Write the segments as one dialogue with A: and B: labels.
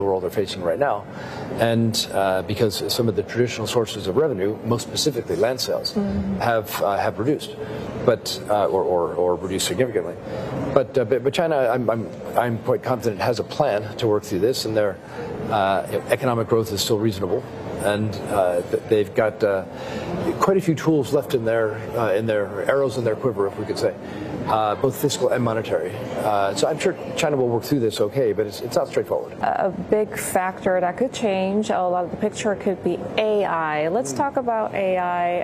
A: world are facing right now, and because some of the traditional sources of revenue, most specifically land sales, have reduced, but or reduced significantly. But China, I'm quite confident, has a plan to work through this, and their economic growth is still reasonable, and they've got quite a few tools left in their arrows in their quiver, if we could say. Both fiscal and monetary. So I'm sure China will work through this okay, but it's not straightforward.
B: A big factor that could change a lot of the picture could be AI. Let's talk about AI.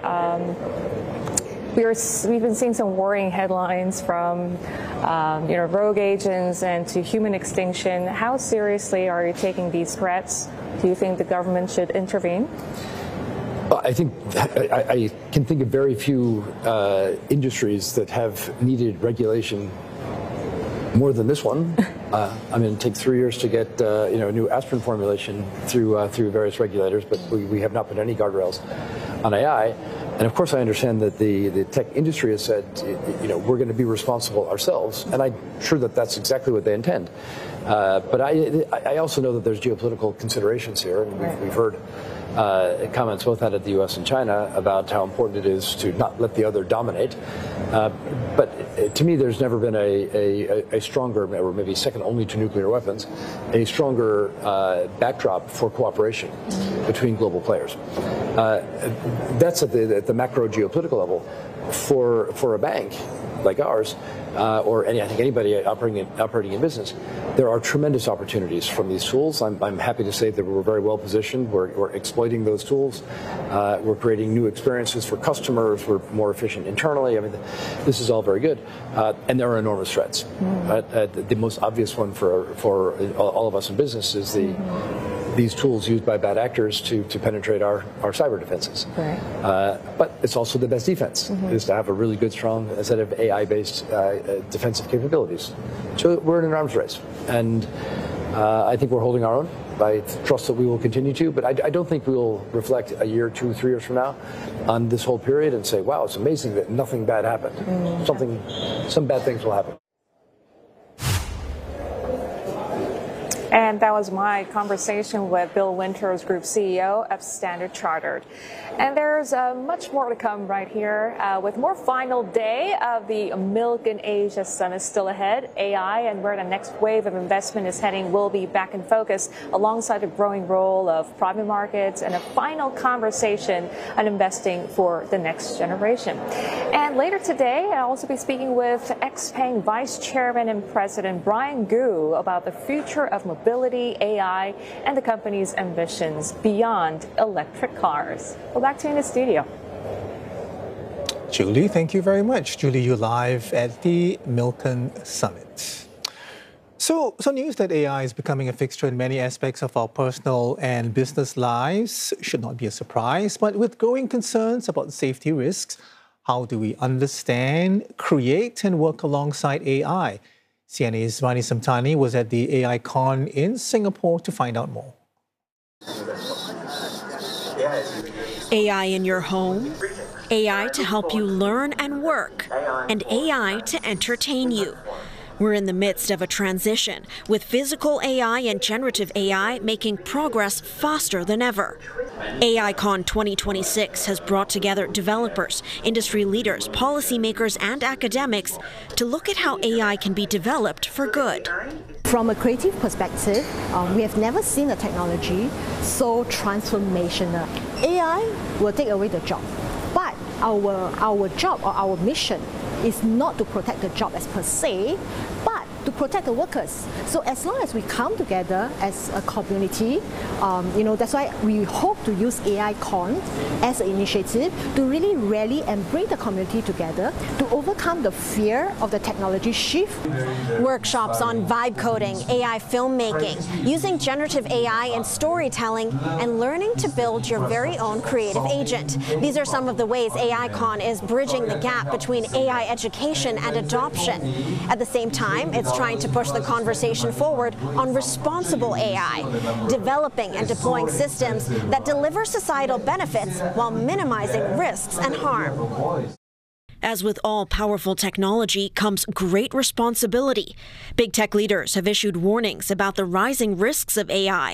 B: We've been seeing some worrying headlines from rogue agents and to human extinction. How seriously are you taking these threats? Do you think the government should intervene?
A: I think I can think of very few industries that have needed regulation more than this one. I mean, it takes 3 years to get a new aspirin formulation through various regulators, but we have not put any guardrails on AI. And of course, I understand that the tech industry has said, we're going to be responsible ourselves, and I'm sure that that's exactly what they intend. But I also know that there's geopolitical considerations here, and we've heard comments both out of the U.S. and China about how important it is to not let the other dominate. But to me, there's never been a stronger, or maybe second only to nuclear weapons, a stronger backdrop for cooperation between global players. That's at the macro geopolitical level. For a bank like ours, or I think anybody operating in business, there are tremendous opportunities from these tools. I'm happy to say that we're very well positioned. We're exploiting those tools. We're creating new experiences for customers. We're more efficient internally. I mean, this is all very good, and there are enormous threats. The most obvious one for all of us in business is these tools used by bad actors to penetrate our cyber defenses.
B: Right.
A: But it's also the best defense, is to have a really good, strong set of AI-based defensive capabilities. So we're in an arms race, and I think we're holding our own. I trust that we will continue to, but I don't think we will reflect a year, 2, 3 years from now on this whole period and say, wow, it's amazing that nothing bad happened. Some bad things will happen.
B: And that was my conversation with Bill Winters, Group CEO of Standard Chartered. And there's much more to come right here with more final day of the Milken Asia Summit still ahead. AI and where the next wave of investment is heading will be back in focus alongside the growing role of private markets and a final conversation on investing for the next generation. And later today, I'll also be speaking with XPeng Vice Chairman and President Brian Gu about the future of mobility, AI, and the company's ambitions beyond electric cars. Well, back to you in the studio.
C: Julie, thank you very much. Julie, you're live at the Milken Summit. So news that AI is becoming a fixture in many aspects of our personal and business lives should not be a surprise, but with growing concerns about safety risks, how do we understand, create, and work alongside AI? CNA's Vani Samtani was at the AI Con in Singapore to find out more.
D: AI in your home, AI to help you learn and work, and AI to entertain you. We're in the midst of a transition, with physical AI and generative AI making progress faster than ever. AICon 2026 has brought together developers, industry leaders, policymakers, and academics to look at how AI can be developed for good.
E: From a creative perspective, we have never seen a technology so transformational. AI will take away the job, but our job or our mission is not to protect the job as per se, but to protect the workers. So as long as we come together as a community, that's why we hope to use AICon as an initiative to really rally and bring the community together to overcome the fear of the technology shift.
D: Workshops on vibe coding, AI filmmaking, using generative AI in storytelling, and learning to build your very own creative agent. These are some of the ways AICon is bridging the gap between AI education and adoption. At the same time, it's trying to push the conversation forward on responsible AI, developing and deploying systems that deliver societal benefits while minimizing risks and harm. As with all powerful technology comes great responsibility. Big tech leaders have issued warnings about the rising risks of AI,